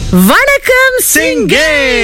வணக்கம் சிங்கே.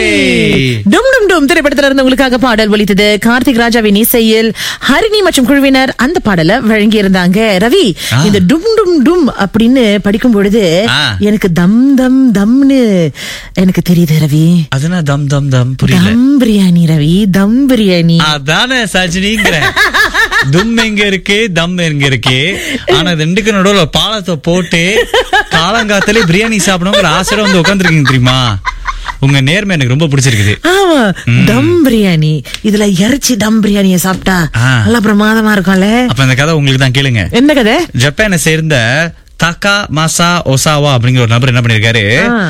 டும் டும் டும் திரைப்படத்துல இருந்து உங்களுக்காக பாடல் ஒலித்தது. கார்த்திக் ராஜாவின் இசையில் ஹரிணி மற்றும் குழுவினர் அந்த பாடலை வழங்கி இருந்தாங்க. ரவி, இந்த டும் டும் டும் அப்படின்னு படிக்கும் பொழுது எனக்கு தம் தம் தம்னு எனக்கு தெரியுது ரவி. அதுனா தம் தம் தம் புரியல. தம் பிரியாணி ரவி, தம் பிரியாணி. அதானே சஜினிங்கிற. தும் எங்க இருக்கு, தம் எங்க இருக்கு. ஆனா ரெண்டுக்கு நடுவுல பாலத்தை போட்டு காலங்காத்தாலே பிரியாணி சாப்பிடணுங்கிற ஆசையோட வந்து உட்காந்துருக்கீங்க தெரியுமா? உங்க நேர்மை எனக்கு ரொம்ப பிடிச்சிருக்குது. ஆமா, தம் பிரியாணி. இதுல இறைச்சி தம் பிரியாணியை சாப்பிட்டா நல்லா பிரமாதமா இருக்கும்ல. அப்ப இந்த கதை உங்களுக்கு தான் கேளுங்க. என்ன கதை? ஜப்பானை சேர்ந்த தாக்கா மாசா ஒசாவா அப்படிங்கிற ஒரு நபர் என்ன பண்ணிருக்காரு,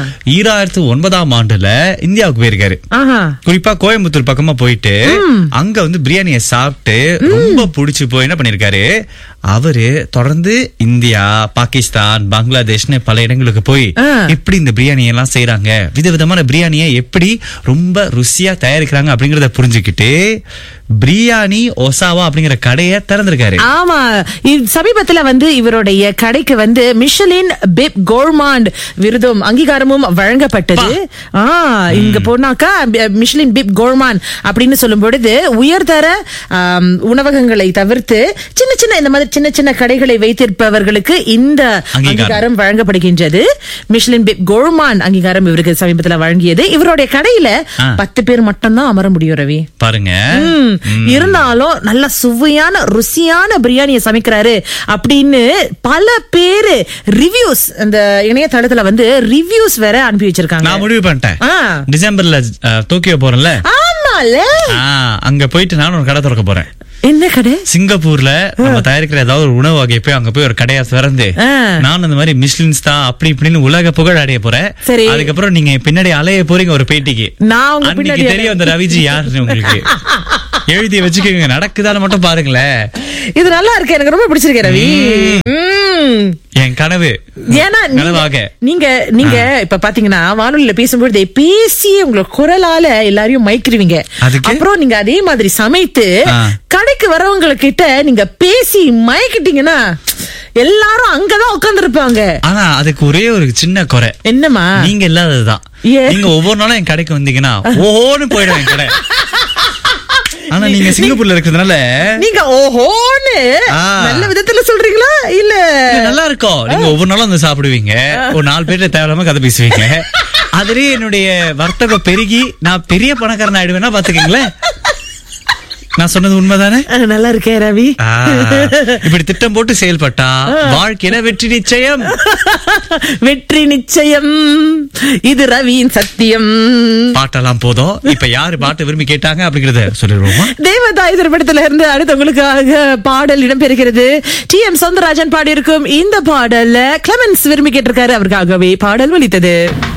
2009ஆம் ஆண்டுல இந்தியாவுக்கு போயிருக்காரு. குறிப்பா கோயம்புத்தூர் பக்கமா போயிட்டு அங்க வந்து பிரியாணியை சாப்பிட்டு ரொம்ப பிடிச்சு போய் என்ன பண்ணிருக்காரு, அவரு தொடர்ந்து இந்தியா, பாகிஸ்தான், பங்களாதேஷ்னு பல இடங்களுக்கு போய் எப்படி இந்த பிரியாணி எல்லாம் செய்யறாங்க, விதவிதமான பிரியாணியை எப்படி ரொம்ப ருசியா தயாரிக்கிறாங்க அப்படிங்கறத புரிஞ்சுக்கிட்டு பிரியாணி ஒசாவா அப்படிங்கிற கடையை திறந்திருக்காரு. ஆமா, சமீபத்துல வந்து இவருடைய கடைக்கு வந்து மிஷலின் பிப் கோர்மாண்ட் விருதும் அங்கீகாரமும் வழங்கப்பட்டது. இங்க போனாக்கா மிஷலின் பிப் கோர்மாண்ட் அப்படின்னு சொல்லும் பொழுது உயர்தர உணவகங்களை தவிர்த்து சின்ன சின்ன இந்த மாதிரி சின்ன சின்ன கடைகளை வைத்திருப்பவர்களுக்கு இந்த அங்கீகாரம் வழங்கப்படுகின்றது. மிஷலின் பிப் கோர்மாண்ட் அங்கீகாரம் இவருக்கு சமீபத்துல வழங்கியது. இவருடைய கடையில 10 பேர் மட்டும் தான் அமர முடியும் ரவி. பாருங்க, இருந்தாலும் நல்ல சுவையான ருசியான பிரியாணியை சமைக்கிறாரு அப்படின்னு பல பேரு ரிவ்யூஸ் அந்த இணையதளத்துல வந்து ரிவ்யூஸ் வேற அனுப்பி வச்சிருக்காங்க. நான் முடிவு பண்ணிட்டேன், டிசம்பர்ல டோக்கியோ போறேன்ல. ஆமால, அங்க போயிட்டு நானும் ஒரு கடை திறக்க போறேன். என்ன கடை? சிங்கப்பூர்ல நம்ம தயாரிக்கிற ஏதாவது ஒரு உணவு வகை போய் அங்க போய் ஒரு கடையா திறந்து நான் இந்த மாதிரி மிஷ்லின்ஸ் தான் அப்படி இப்படின்னு உலக புகழ் அடைய போறேன். அதுக்கப்புறம் நீங்க பின்னாடி அலைய போறீங்க ஒரு பேட்டிக்கு. அன்னைக்கு தெரியும் அந்த ரவிஜி யாருன்னு உங்களுக்கு. எழுதி வச்சுக்கோங்க, நடக்குதான்னு மட்டும் பாருங்களேன். இது நல்லா இருக்கு, எனக்கு ரொம்ப பிடிச்சிருக்கு ரவி. என் கனவு. ஏன்னா நீங்க நீங்க இப்ப பாத்தீங்கன்னா வானொலியில பேசும்போது பேசி உங்களோட குரலால எல்லாரையும் மயக்கிருவீங்க. அப்புறம் நீங்க அதே மாதிரி சமைத்து கடைக்கு வரவங்க கிட்ட நீங்க பேசி மயக்கிட்டீங்கன்னா எல்லாரும் அங்கதான் உட்கார்ந்து இருப்பாங்க. ஆனா அதுக்கு ஒரே ஒரு சின்ன குறை. என்னமா? நீங்க இல்லாததுதான். நீங்க ஒவ்வொரு நாளும் என் கடைக்கு வந்தீங்கன்னா ஓஹோன்னு போயிடும் என் கடை. ஆனா நீங்க சிங்கப்பூர்ல இருக்கிறதுனால நீங்க ஓஹோன்னு நல்ல விதத்துல சொல்றீங்களா? இல்ல நல்லா இருக்கும். நீங்க ஒவ்வொரு நாளும் வந்து சாப்பிடுவீங்க, ஒரு 4 பேர்ல தேவையில்லாம கதை பேசுவீங்க. அதுலயே என்னுடைய வர்த்தகம் பெருகி நான் பெரிய பணக்காரன் ஆயிடுவேன்னா பாத்துக்கீங்களேன். நான் சொன்னது உண்மைதானே? நல்லா இருக்கே ரவி. இப்படி திட்டம் போட்டு செயல்பட்டா வாழ்க்கையில வெற்றி நிச்சயம். வெற்றி நிச்சயம், இது ரவியின் சத்தியம். பாட்டெல்லாம் போதும். இப்ப யாரு பாட்டு விரும்பி கேட்டாங்க அப்படிங்கறத சொல்லிடுவோமா? தேவதாய் திரைப்படத்துல இருந்து அடுத்து உங்களுக்காக பாடல் இடம்பெறுகிறது. TM சௌந்தரராஜன் பாடி இருக்கும் இந்த பாடல்ல கிளமென்ஸ் விரும்பி கேட்டிருக்காரு, அவருக்காகவே பாடல் ஒலித்தது.